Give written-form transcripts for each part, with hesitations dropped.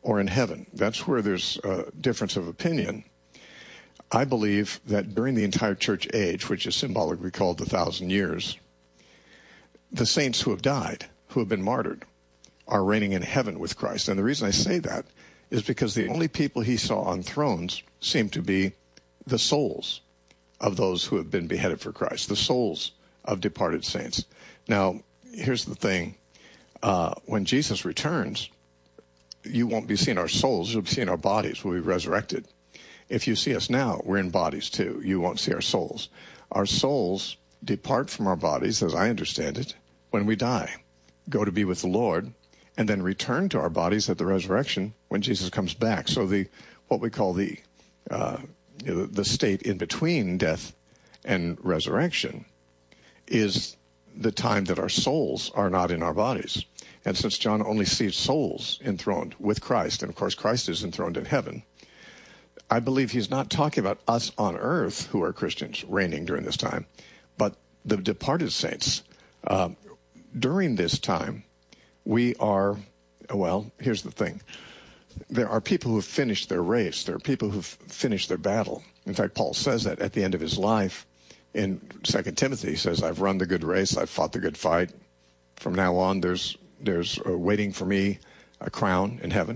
or in heaven. That's where there's a difference of opinion. I believe that during the entire church age, which is symbolically called the 1,000 years, the saints who have died, who have been martyred, are reigning in heaven with Christ. And the reason I say that is because the only people he saw on thrones seem to be the souls of those who have been beheaded for Christ, the souls of departed saints. Now, here's the thing. When Jesus returns, you won't be seeing our souls. You'll be seeing our bodies. We'll be resurrected. If you see us now, we're in bodies too. You won't see our souls. Our souls depart from our bodies, as I understand it, when we die, go to be with the Lord, and then return to our bodies at the resurrection when Jesus comes back. So what we call the state in between death and resurrection is the time that our souls are not in our bodies. And since John only sees souls enthroned with Christ, and of course Christ is enthroned in heaven, I believe he's not talking about us on earth who are Christians reigning during this time, but the departed saints. During this time, we are, well, here's the thing. There are people who have finished their race. There are people who've finished their battle. In fact, Paul says that at the end of his life in 2 Timothy. He says, I've run the good race. I've fought the good fight. From now on, there's waiting for me a crown in heaven,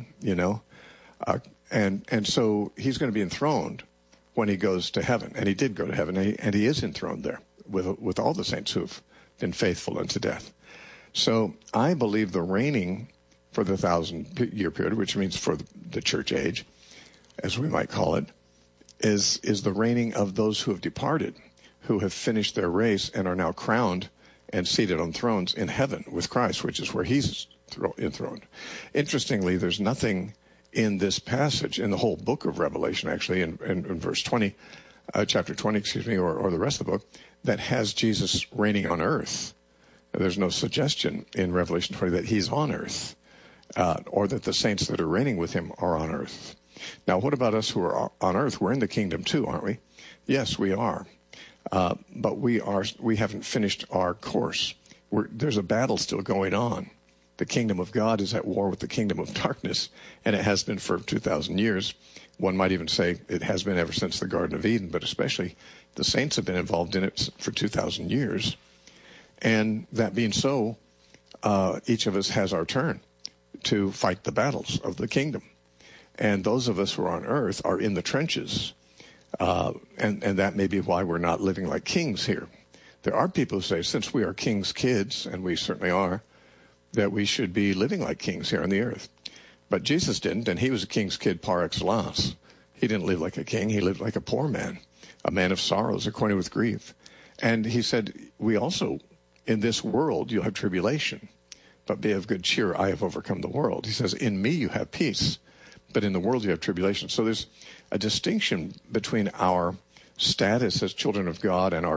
And so he's going to be enthroned when he goes to heaven. And he did go to heaven, and he is enthroned there with all the saints who've been faithful unto death. So I believe the reigning for the 1,000-year period, which means for the church age, as we might call it, is the reigning of those who have departed, who have finished their race and are now crowned and seated on thrones in heaven with Christ, which is where he's enthroned. Interestingly, there's nothing in this passage, in the whole book of Revelation, actually, in verse 20, chapter 20, or the rest of the book, that has Jesus reigning on earth. There's no suggestion in Revelation 20 that he's on earth, or that the saints that are reigning with him are on earth. Now, what about us who are on earth? We're in the kingdom too, aren't we? Yes, we are. But we haven't finished our course. There's a battle still going on. The kingdom of God is at war with the kingdom of darkness, and it has been for 2,000 years. One might even say it has been ever since the Garden of Eden, but especially the saints have been involved in it for 2,000 years. And that being so, each of us has our turn to fight the battles of the kingdom. And those of us who are on earth are in the trenches. And that may be why we're not living like kings here. There are people who say, since we are king's kids, and we certainly are, that we should be living like kings here on the earth. But Jesus didn't, and he was a king's kid par excellence. He didn't live like a king. He lived like a poor man, a man of sorrows, acquainted with grief. And he said, we also, in this world, you'll have tribulation, but be of good cheer. I have overcome the world. He says, in me you have peace, but in the world you have tribulation. So there's a distinction between our status as children of God and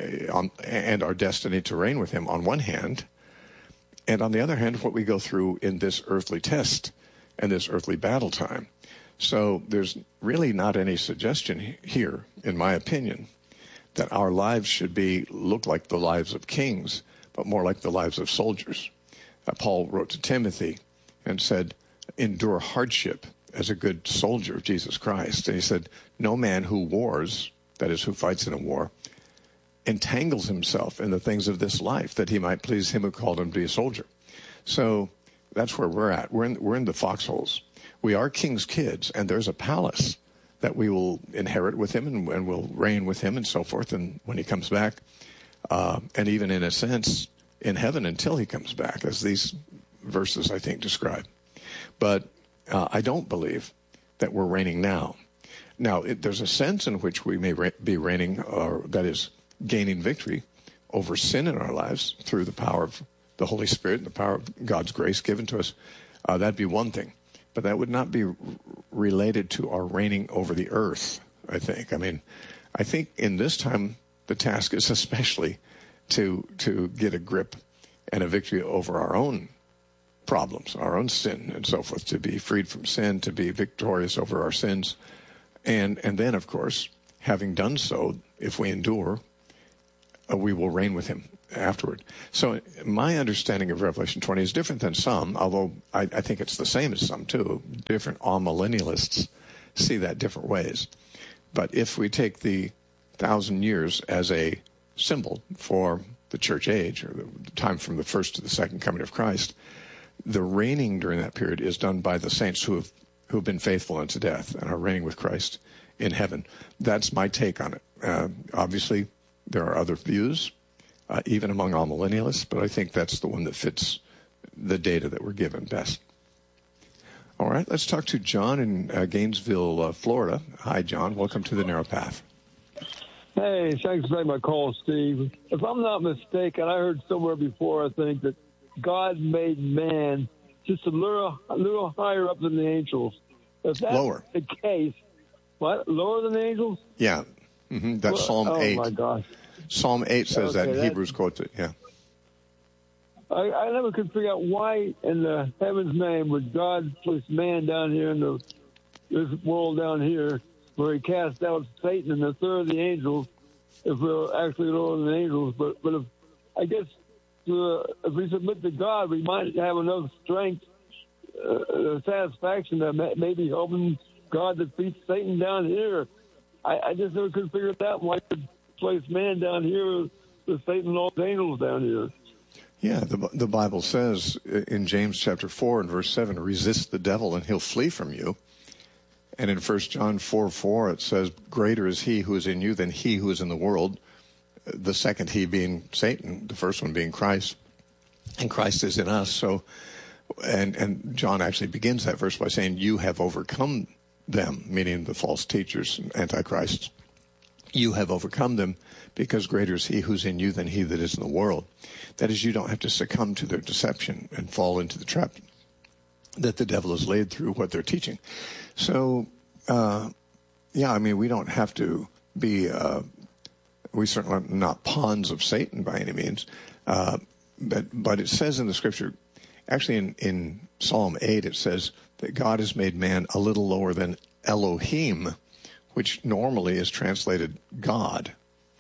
our destiny to reign with him on one hand, and on the other hand, what we go through in this earthly test and this earthly battle time. So there's really not any suggestion here, in my opinion, that our lives should look like the lives of kings, but more like the lives of soldiers. Paul wrote to Timothy and said, endure hardship as a good soldier of Jesus Christ. And he said, no man who wars, that is, who fights in a war, entangles himself in the things of this life, that he might please him who called him to be a soldier. So that's where we're at. We're in the foxholes. We are king's kids, and there's a palace that we will inherit with him and will reign with him and so forth, and when he comes back, and even in a sense in heaven until he comes back, as these verses, I think, describe. But I don't believe that we're reigning now. Now, there's a sense in which we may be reigning, or that is, gaining victory over sin in our lives through the power of the Holy Spirit and the power of God's grace given to us. That'd be one thing. But that would not be related to our reigning over the earth, I think. I mean, I think in this time, the task is especially to get a grip and a victory over our own problems, our own sin and so forth, to be freed from sin, to be victorious over our sins. And then, of course, having done so, if we endure, we will reign with him afterward. So my understanding of Revelation 20 is different than some, although I think it's the same as some too. Different amillennialists see that different ways. But if we take the 1,000 years as a symbol for the church age, or the time from the first to the second coming of Christ, the reigning during that period is done by the saints who have been faithful unto death and are reigning with Christ in heaven. That's my take on it. Obviously, there are other views, even among all millennialists, but I think that's the one that fits the data that we're given best. All right, let's talk to John in Gainesville, Florida. Hi, John. Welcome to the Narrow Path. Hey, thanks for taking my call, Steve. If I'm not mistaken, I heard somewhere before, I think, that God made man just a little higher up than the angels. If that's lower. The case, what? Lower than the angels? Yeah. Mm-hmm. That's Psalm 8. Oh, my gosh. Psalm 8 says that, and Hebrews quotes it, yeah. I never could figure out why in the heaven's name would God place man down here in this world down here where he cast out Satan and a third of the angels, if we're actually lower than the angels. But if, I guess if we submit to God, we might have enough strength, satisfaction that maybe helping God defeat Satan down here. I just never could figure it out. Why would place man down here with Satan and all the angels down here? Yeah, the Bible says in James chapter 4 and verse 7, resist the devil and he'll flee from you. And in 1 John 4:4, it says, greater is he who is in you than he who is in the world. The second he being Satan, the first one being Christ. And Christ is in us. So, and John actually begins that verse by saying, you have overcome them, meaning the false teachers and antichrists. You have overcome them because greater is he who's in you than he that is in the world. That is, you don't have to succumb to their deception and fall into the trap that the devil has laid through what they're teaching. So, yeah, I mean, we don't have to be, we certainly are not pawns of Satan by any means. But it says in the scripture, actually in Psalm 8, it says that God has made man a little lower than Elohim, which normally is translated God.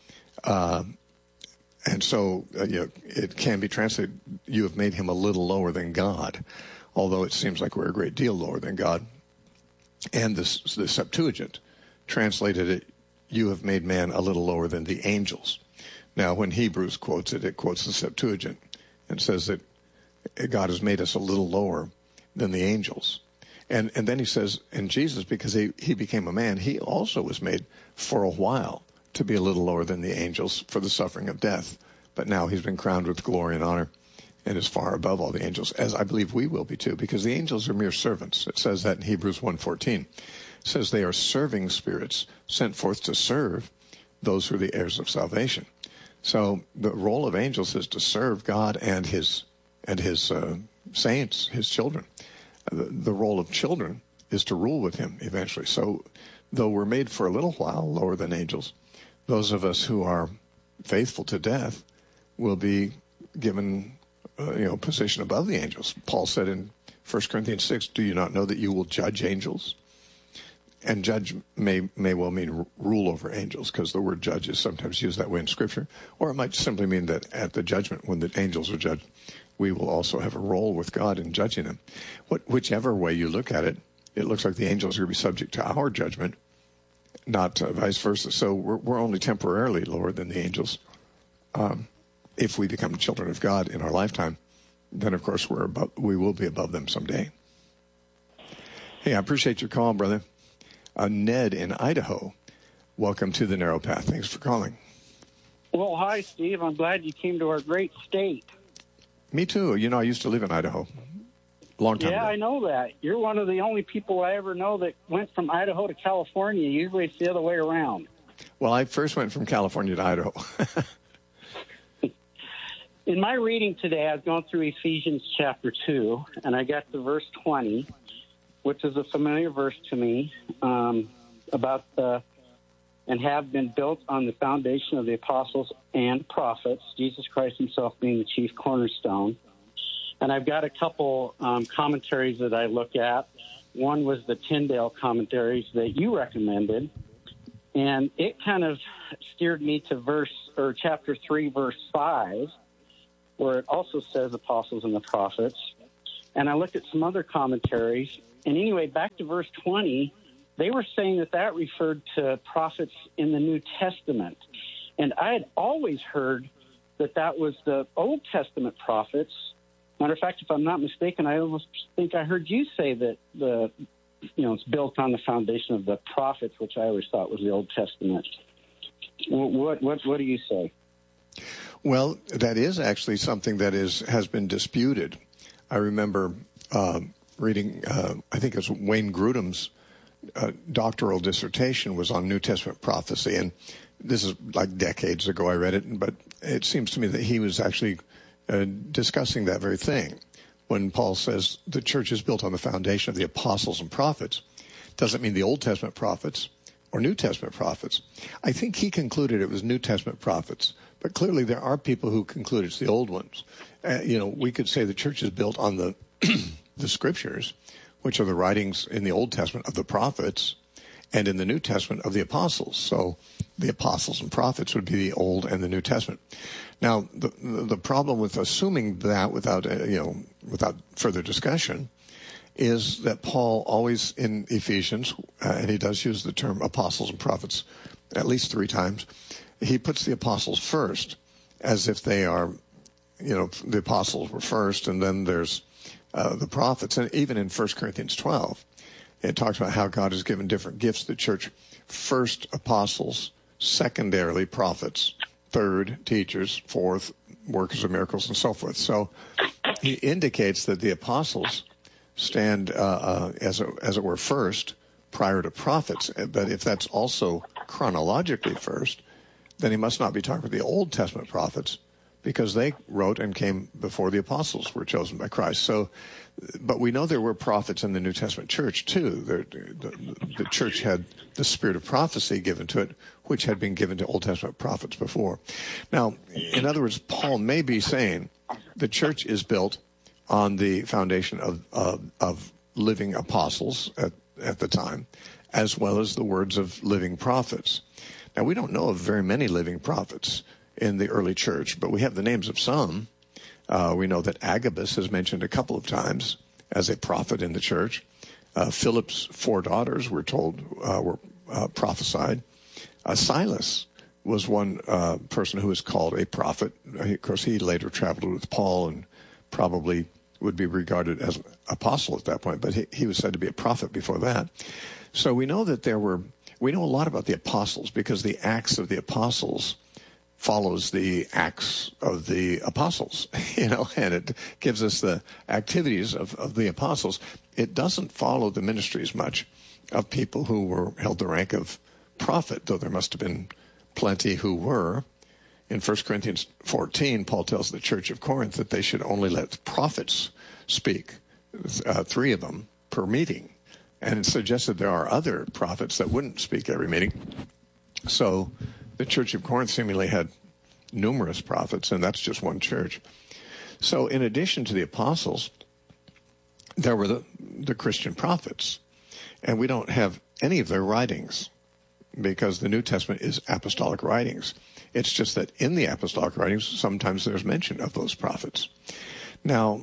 And so it can be translated, you have made him a little lower than God, although it seems like we're a great deal lower than God. And the Septuagint translated it, you have made man a little lower than the angels. Now, when Hebrews quotes it, it quotes the Septuagint and says that God has made us a little lower than the angels. And then he says, and Jesus, because he became a man, he also was made for a while to be a little lower than the angels for the suffering of death. But now he's been crowned with glory and honor and is far above all the angels, as I believe we will be too, because the angels are mere servants. It says that in Hebrews 1:14. It says they are serving spirits sent forth to serve those who are the heirs of salvation. So the role of angels is to serve God and his saints, his children. The role of children is to rule with him eventually. So though we're made for a little while lower than angels, those of us who are faithful to death will be given position above the angels. Paul said in 1 Corinthians 6, do you not know that you will judge angels? And judge may well mean rule over angels, because the word judge is sometimes used that way in Scripture. Or it might simply mean that at the judgment, when the angels are judged, we will also have a role with God in judging them. Whichever way you look at it, it looks like the angels are going to be subject to our judgment, not vice versa. So we're only temporarily lower than the angels. If we become children of God in our lifetime, then of course we will be above them someday. Hey, I appreciate your call, brother. Ned in Idaho, welcome to the Narrow Path. Thanks for calling. Well, hi, Steve. I'm glad you came to our great state. Me too. I used to live in Idaho. Long time ago. Yeah, I know that. You're one of the only people I ever know that went from Idaho to California. Usually it's the other way around. Well, I first went from California to Idaho. In my reading today, I've gone through Ephesians chapter 2, and I got to verse 20, which is a familiar verse to me, about and have been built on the foundation of the apostles and prophets, Jesus Christ himself being the chief cornerstone. And I've got a couple commentaries that I look at. One was the Tyndale commentaries that you recommended. And it kind of steered me to chapter 3, verse 5, where it also says apostles and the prophets. And I looked at some other commentaries. And anyway, back to verse 20, they were saying that referred to prophets in the New Testament. And I had always heard that was the Old Testament prophets. Matter of fact, if I'm not mistaken, I almost think I heard you say that it's built on the foundation of the prophets, which I always thought was the Old Testament. What do you say? Well, that is actually something that has been disputed. I remember reading, I think it was Wayne Grudem's doctoral dissertation was on New Testament prophecy, and this is like decades ago I read it, but it seems to me that he was actually discussing that very thing. When Paul says the church is built on the foundation of the apostles and prophets, doesn't mean the Old Testament prophets or New Testament prophets. I think he concluded it was New Testament prophets, but clearly there are people who conclude it's the old ones. We could say the church is built on the the scriptures, which are the writings in the Old Testament of the prophets, and in the New Testament of the apostles. So the apostles and prophets would be the Old and the New Testament. Now, the problem with assuming that without further discussion is that Paul always in Ephesians, and he does use the term apostles and prophets at least 3 times, he puts the apostles first, as if they are, the apostles were first, and then there's the prophets. And even in 1 Corinthians 12, it talks about how God has given different gifts to the church. First, apostles. Secondarily, prophets. Third, teachers. Fourth, workers of miracles, and so forth. So he indicates that the apostles stand, as it were, first, prior to prophets. But if that's also chronologically first, then he must not be talking about the Old Testament prophets, because they wrote and came before the apostles were chosen by Christ. So, but we know there were prophets in the New Testament church too. The church had the spirit of prophecy given to it, which had been given to Old Testament prophets before. Now, in other words, Paul may be saying the church is built on the foundation of living apostles at the time, as well as the words of living prophets. Now, we don't know of very many living prophets in the early church, but we have the names of some. We know that Agabus is mentioned a couple of times as a prophet in the church. Philip's 4 daughters, we're told, were prophesied. Silas was one person who was called a prophet. Of course, he later traveled with Paul and probably would be regarded as an apostle at that point, but he was said to be a prophet before that. So we know that we know a lot about the apostles, because the Acts of the Apostles follows the Acts of the Apostles, and it gives us the activities of the apostles. It doesn't follow the ministries much of people who were held the rank of prophet, though there must have been plenty who were. In 1 Corinthians 14, Paul tells the church of Corinth that they should only let prophets speak, 3 of them per meeting. And it suggested there are other prophets that wouldn't speak every meeting. So the church of Corinth seemingly had numerous prophets, and that's just one church. So in addition to the apostles, there were the Christian prophets. And we don't have any of their writings, because the New Testament is apostolic writings. It's just that in the apostolic writings, sometimes there's mention of those prophets. Now,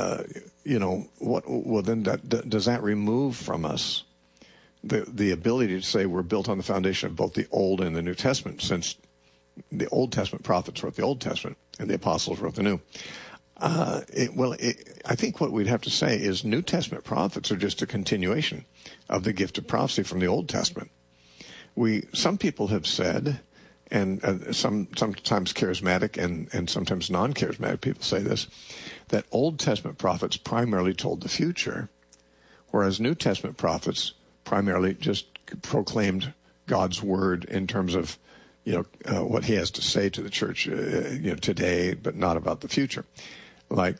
does that remove from us the ability to say we're built on the foundation of both the Old and the New Testament, since the Old Testament prophets wrote the Old Testament and the apostles wrote the New? I think what we'd have to say is New Testament prophets are just a continuation of the gift of prophecy from the Old Testament. Some people have said, and sometimes charismatic and sometimes non-charismatic people say this, that Old Testament prophets primarily told the future, whereas New Testament prophets primarily just proclaimed God's word in terms of, what he has to say to the church, today, but not about the future. Like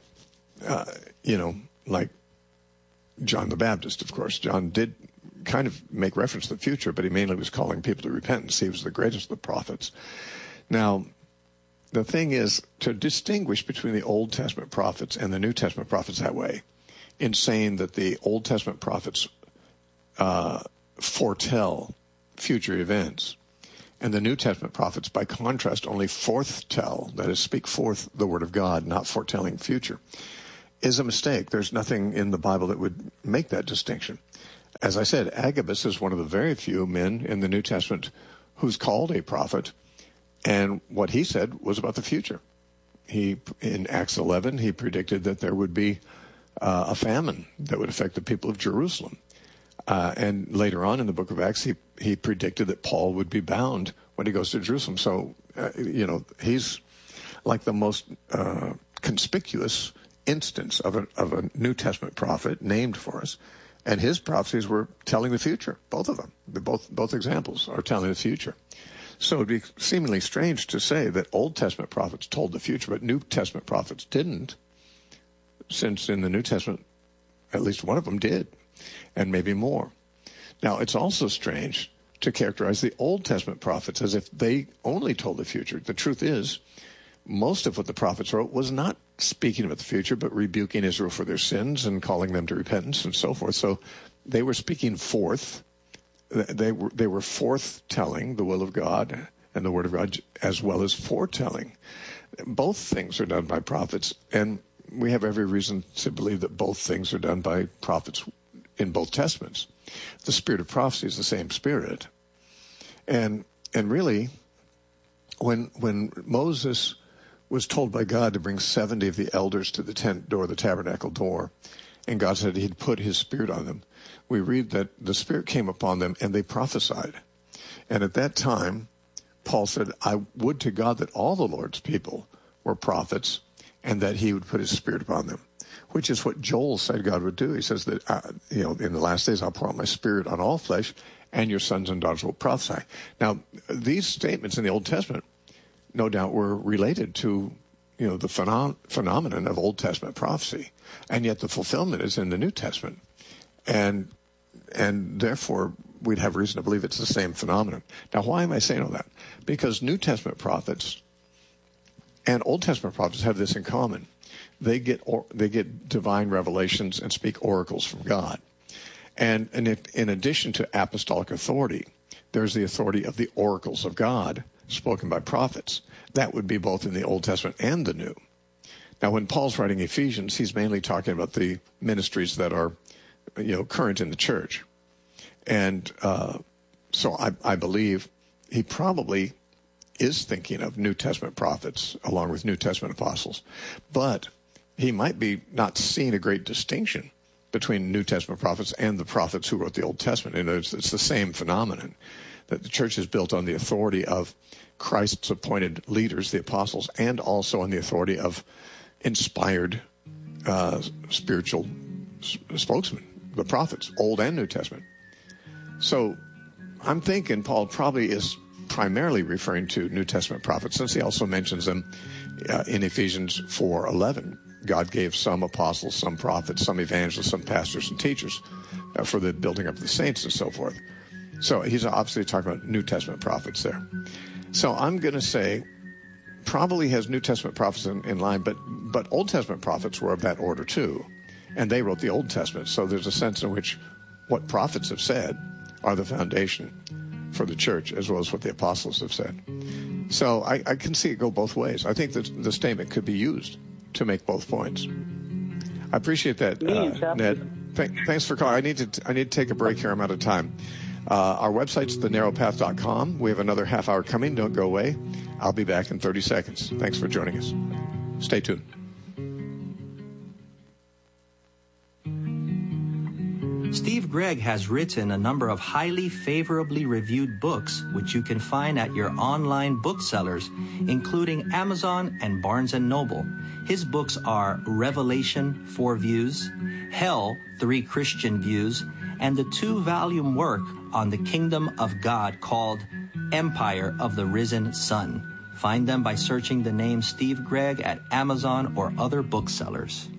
John the Baptist, of course. John did kind of make reference to the future, but he mainly was calling people to repentance. He was the greatest of the prophets. Now, the thing is to distinguish between the Old Testament prophets and the New Testament prophets that way, in saying that the Old Testament prophets foretell future events. And the New Testament prophets, by contrast, only foretell, that is, speak forth the word of God, not foretelling future, is a mistake. There's nothing in the Bible that would make that distinction. As I said, Agabus is one of the very few men in the New Testament who's called a prophet, and what he said was about the future. In Acts 11, he predicted that there would be a famine that would affect the people of Jerusalem. And later on in the book of Acts, he predicted that Paul would be bound when he goes to Jerusalem. So, he's like the most conspicuous instance of a New Testament prophet named for us. And his prophecies were telling the future, both of them. Both examples are telling the future. So it would be seemingly strange to say that Old Testament prophets told the future, but New Testament prophets didn't, since in the New Testament, at least one of them did, and maybe more. Now, it's also strange to characterize the Old Testament prophets as if they only told the future. The truth is, most of what the prophets wrote was not speaking about the future, but rebuking Israel for their sins and calling them to repentance and so forth. So they were speaking forth. They were forth-telling the will of God and the word of God, as well as foretelling. Both things are done by prophets, and we have every reason to believe that both things are done by prophets in both testaments. The spirit of prophecy is the same spirit. And really, when Moses was told by God to bring 70 of the elders to the tent door, the tabernacle door, and God said he'd put his spirit on them, we read that the Spirit came upon them and they prophesied. And at that time, Paul said, I would to God that all the Lord's people were prophets and that he would put his Spirit upon them, which is what Joel said God would do. He says that, in the last days I'll pour out my Spirit on all flesh and your sons and daughters will prophesy. Now, these statements in the Old Testament, no doubt, were related to, the phenomenon of Old Testament prophecy. And yet the fulfillment is in the New Testament. And therefore, we'd have reason to believe it's the same phenomenon. Now, why am I saying all that? Because New Testament prophets and Old Testament prophets have this in common. They get divine revelations and speak oracles from God. And if, in addition to apostolic authority, there's the authority of the oracles of God spoken by prophets. That would be both in the Old Testament and the New. Now, when Paul's writing Ephesians, he's mainly talking about the ministries that are current in the church. And so I believe he probably is thinking of New Testament prophets along with New Testament apostles. But he might be not seeing a great distinction between New Testament prophets and the prophets who wrote the Old Testament. It's the same phenomenon, that the church is built on the authority of Christ's appointed leaders, the apostles, and also on the authority of inspired spiritual spokesmen, the prophets, Old and New Testament. So I'm thinking Paul probably is primarily referring to New Testament prophets, since he also mentions them in Ephesians 4:11. God gave some apostles, some prophets, some evangelists, some pastors and teachers for the building up of the saints and so forth. So he's obviously talking about New Testament prophets there. So I'm going to say probably has New Testament prophets in line, but Old Testament prophets were of that order too. And they wrote the Old Testament. So there's a sense in which what prophets have said are the foundation for the church, as well as what the apostles have said. So I can see it go both ways. I think that the statement could be used to make both points. I appreciate that, Ned. Thanks for calling. I need to take a break here. I'm out of time. Our website's thenarrowpath.com. We have another half hour coming. Don't go away. I'll be back in 30 seconds. Thanks for joining us. Stay tuned. Steve Gregg has written a number of highly favorably reviewed books, which you can find at your online booksellers, including Amazon and Barnes & Noble. His books are Revelation, 4 Views, Hell, 3 Christian Views, and the 2-volume work on the Kingdom of God called Empire of the Risen Sun. Find them by searching the name Steve Gregg at Amazon or other booksellers.